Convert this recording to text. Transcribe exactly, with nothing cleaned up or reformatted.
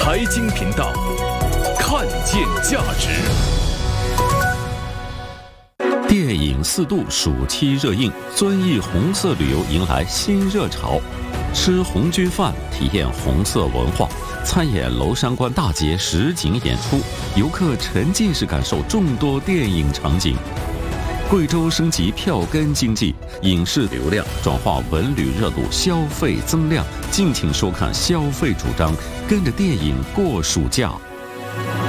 财经频道，看见价值。 电影四度暑期热映，遵义红色旅游迎来新热潮。吃红军饭，体验红色文化，参演娄山关大捷实景演出，游客沉浸式感受众多电影场景。贵州升级票根经济，影视流量转化文旅热度，消费增量。敬请收看消费主张，跟着电影过暑假。